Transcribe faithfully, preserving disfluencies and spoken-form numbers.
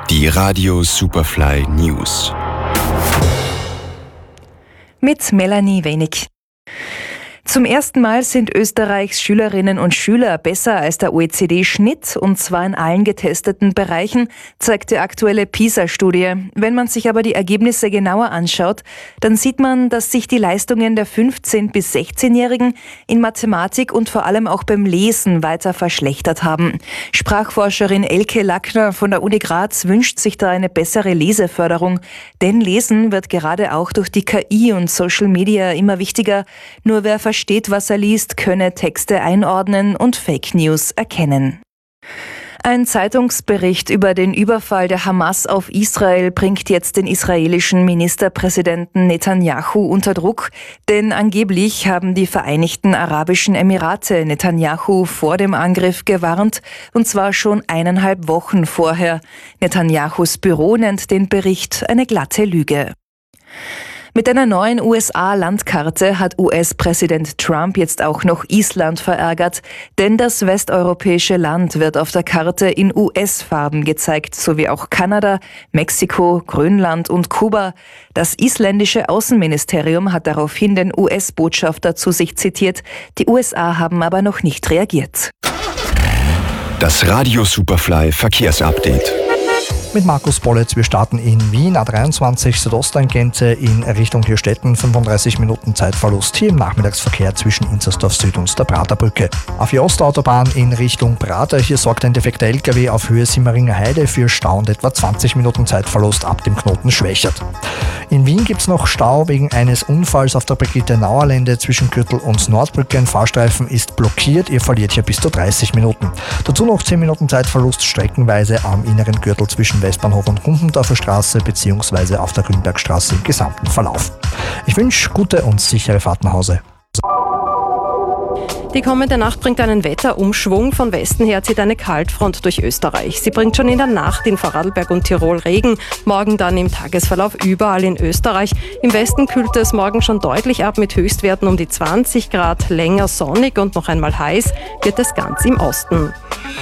Die Radio Superfly News. Mit Melanie Wenig. Zum ersten Mal sind Österreichs Schülerinnen und Schüler besser als der O E C D-Schnitt, und zwar in allen getesteten Bereichen, zeigt die aktuelle PISA-Studie. Wenn man sich aber die Ergebnisse genauer anschaut, dann sieht man, dass sich die Leistungen der fünfzehn- bis sechzehnjährigen in Mathematik und vor allem auch beim Lesen weiter verschlechtert haben. Sprachforscherin Elke Lackner von der Uni Graz wünscht sich da eine bessere Leseförderung, denn Lesen wird gerade auch durch die K I und Social Media immer wichtiger. Nur wer versteht, was er liest, könne Texte einordnen und Fake News erkennen. Ein Zeitungsbericht über den Überfall der Hamas auf Israel bringt jetzt den israelischen Ministerpräsidenten Netanyahu unter Druck, denn angeblich haben die Vereinigten Arabischen Emirate Netanyahu vor dem Angriff gewarnt, und zwar schon eineinhalb Wochen vorher. Netanyahus Büro nennt den Bericht eine glatte Lüge. Mit einer neuen U S A-Landkarte hat U S-Präsident Trump jetzt auch noch Island verärgert, denn das westeuropäische Land wird auf der Karte in U S-Farben gezeigt, sowie auch Kanada, Mexiko, Grönland und Kuba. Das isländische Außenministerium hat daraufhin den U S-Botschafter zu sich zitiert. Die U S A haben aber noch nicht reagiert. Das Radio Superfly Verkehrsupdate. Mit Markus Bollitz, wir starten in Wien, A dreiundzwanzig Südosttangente in Richtung Hirstetten, fünfunddreißig Minuten Zeitverlust hier im Nachmittagsverkehr zwischen Inzersdorf Süd und der Praterbrücke. Auf die Ostautobahn in Richtung Prater, hier sorgt ein defekter L K W auf Höhe Simmeringer Heide für Stau und etwa zwanzig Minuten Zeitverlust ab dem Knoten Schwächert. In Wien gibt es noch Stau wegen eines Unfalls auf der Brigitte-Nauer-Lände zwischen Gürtel und Nordbrücke. Ein Fahrstreifen ist blockiert, ihr verliert hier bis zu dreißig Minuten. Dazu noch zehn Minuten Zeitverlust streckenweise am inneren Gürtel zwischen Westbahnhof und Humpendorfer Straße bzw. auf der Grünbergstraße im gesamten Verlauf. Ich wünsche gute und sichere Fahrt nach Hause. Die kommende Nacht bringt einen Wetterumschwung. Von Westen her zieht eine Kaltfront durch Österreich. Sie bringt schon in der Nacht in Vorarlberg und Tirol Regen. Morgen dann im Tagesverlauf überall in Österreich. Im Westen kühlt es morgen schon deutlich ab mit Höchstwerten um die zwanzig Grad. Länger sonnig und noch einmal heiß wird es ganz im Osten.